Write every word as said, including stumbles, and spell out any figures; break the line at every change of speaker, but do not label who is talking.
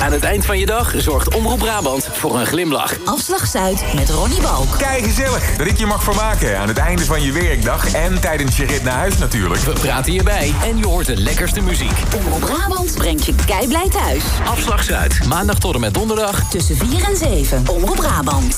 Aan het eind van je dag zorgt Omroep Brabant voor een glimlach.
Afslag Zuid met Ronnie Balk.
Kijk, gezellig dat ik je mag vermaken aan het einde van je werkdag en tijdens je rit naar huis natuurlijk.
We praten hierbij en je hoort de lekkerste muziek.
Omroep Brabant brengt je keiblij thuis.
Afslag Zuid, maandag tot en met donderdag
tussen vier en zeven. Omroep Brabant.